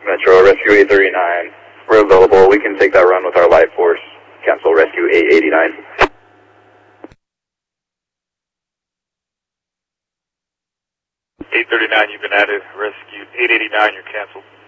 Metro, Rescue 839. We're available. We can take that run with our live force. Cancel Rescue 889. 839, you've been added. Rescue 889, you're canceled.